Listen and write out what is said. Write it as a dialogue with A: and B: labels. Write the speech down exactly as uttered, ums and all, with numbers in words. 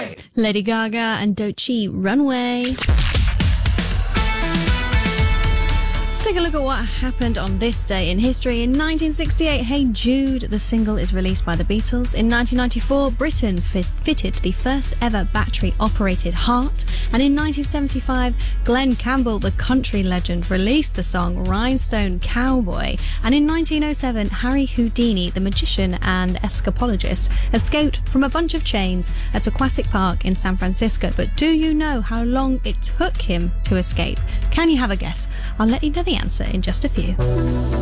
A: Runway.
B: Lady Gaga and Doechii, Runway. Let's take a look at what happened on this day in history. In nineteen sixty-eight, Hey Jude, the single, is released by the Beatles. In nineteen ninety-four, Britain fit- fitted the first ever battery-operated heart. And in nineteen seventy-five, Glenn Campbell, the country legend, released the song Rhinestone Cowboy. And in nineteen oh seven, Harry Houdini, the magician and escapologist, escaped from a bunch of chains at Aquatic Park in San Francisco. But do you know how long it took him to escape? Can you have a guess? I'll let you know the answer in just a few.